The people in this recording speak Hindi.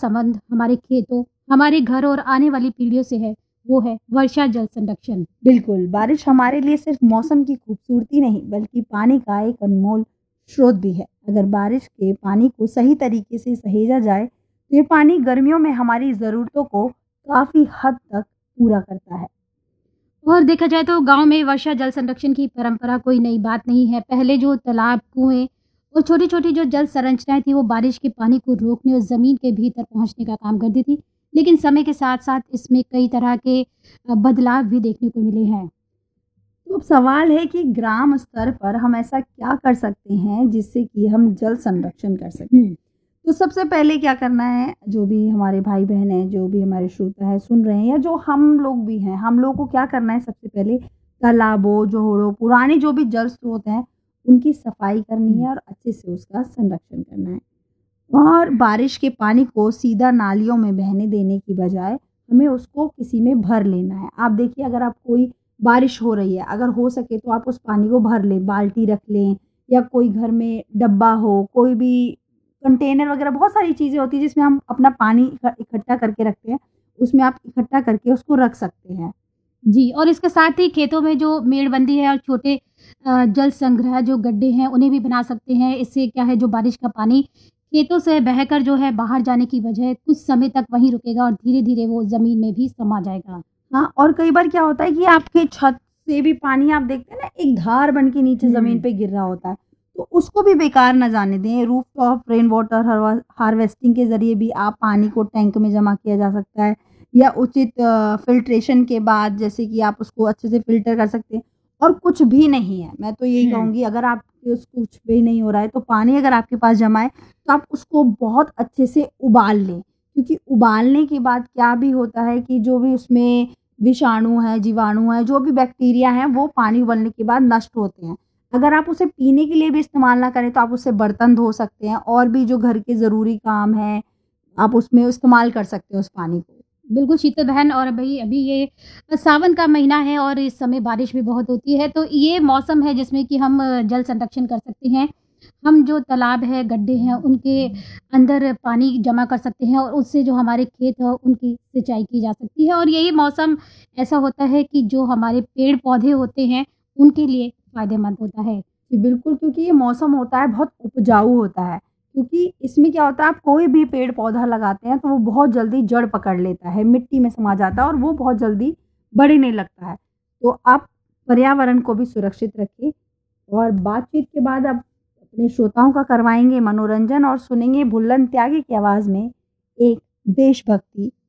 संबंध हमारे खेतों, हमारे घर और आने वाली पीढ़ियों से है, वो है वर्षा जल संरक्षण। बिल्कुल, बारिश हमारे लिए सिर्फ मौसम की खूबसूरती नहीं, बल्कि पानी का एक अनमोल स्रोत भी है। अगर बारिश के पानी को सही तरीके से सहेजा जाए, तो ये पानी गर्मियों में हमारी ज़रूरतों को काफ़ी हद तक पूरा करता है। और देखा जाए तो गाँव में वर्षा जल संरक्षण की परंपरा कोई नई बात नहीं है। पहले जो तालाब, कुएँ और छोटी-छोटी जो जल संरचनाएँ थी, वो बारिश के पानी को रोकने और ज़मीन के भीतर पहुँचने का काम करती थी। लेकिन समय के साथ-साथ इसमें कई तरह के बदलाव भी देखने को मिले हैं। तो अब सवाल है कि ग्राम स्तर पर हम ऐसा क्या कर सकते हैं, जिससे कि हम जल संरक्षण कर सकें? तो सबसे पहले क्या करना है, जो भी हमारे भाई-बहन हैं, जो भी हमारे श्रोता हैं, सुन रहे हैं या जो हम लोग भी हैं, हम लोगों को क्या करना है सबसे पहले तालाबों, जोड़ों, पुराने जो भी जल स्रोत हैं, उनकी सफाई करनी है और अच्छे से उसका संरक्षण करना है। और बारिश के पानी को सीधा नालियों में बहने देने की बजाय हमें उसको किसी में भर लेना है। आप देखिए, अगर आप कोई बारिश हो रही है, अगर हो सके तो आप उस पानी को भर लें, बाल्टी रख लें या कोई घर में डब्बा हो, कोई भी कंटेनर वगैरह बहुत सारी चीज़ें होती हैं जिसमें हम अपना पानी इकट्ठा करके रखते हैं, उसमें आप इकट्ठा करके उसको रख सकते हैं। जी, और इसके साथ ही खेतों में जो मेड़बंदी है और छोटे जल संग्रह जो गड्ढे हैं, उन्हें भी बना सकते हैं। इससे क्या है, जो बारिश का पानी खेतों से बहकर जो है बाहर जाने की बजाय कुछ समय तक वहीं रुकेगा और धीरे-धीरे वो ज़मीन में भी समा जाएगा। हाँ, और कई बार क्या होता है कि आपके छत से भी पानी आप देखते हैं ना, एक धार बन के नीचे ज़मीन पे गिर रहा होता है, तो उसको भी बेकार ना जाने दें। रूफटॉप रेन वाटर हार्वेस्टिंग के ज़रिए भी आप पानी को टैंक में जमा किया जा सकता है या उचित फ़िल्ट्रेशन के बाद जैसे कि आप उसको अच्छे से फ़िल्टर कर सकते हैं। और कुछ भी नहीं है, मैं तो यही कहूँगी, अगर आपके उस कुछ भी नहीं हो रहा है, तो पानी अगर आपके पास जमा है, तो आप उसको बहुत अच्छे से उबाल लें। क्योंकि उबालने के बाद क्या भी होता है कि जो भी उसमें विषाणु हैं, जीवाणु हैं, जो भी बैक्टीरिया हैं, वो पानी उबलने के बाद नष्ट होते हैं। अगर आप उसे पीने के लिए भी इस्तेमाल ना करें, तो आप उससे बर्तन धो सकते हैं और भी जो घर के ज़रूरी काम हैं, आप उसमें इस्तेमाल कर सकते हैं उस पानी को। बिल्कुल शीतल बहन, और भई अभी ये सावन का महीना है और इस समय बारिश भी बहुत होती है, तो ये मौसम है जिसमें कि हम जल संरक्षण कर सकते हैं। हम जो तालाब है, गड्ढे हैं, उनके अंदर पानी जमा कर सकते हैं और उससे जो हमारे खेत हैं, उनकी सिंचाई की जा सकती है। और यही मौसम ऐसा होता है कि जो हमारे पेड़-पौधे होते हैं, उनके लिए फ़ायदेमंद होता है। जी, बिल्कुल, क्योंकि ये मौसम होता है बहुत उपजाऊ होता है, क्योंकि इसमें क्या होता है, आप कोई भी पेड़-पौधा लगाते हैं तो वो बहुत जल्दी जड़ पकड़ लेता है, मिट्टी में समा जाता है और वो बहुत जल्दी बढ़ने लगता है। तो आप पर्यावरण को भी सुरक्षित रखिए। और बातचीत के बाद अब अपने श्रोताओं का करवाएँगे मनोरंजन और सुनेंगे भुल्लन त्यागी की आवाज़ में एक देशभक्ति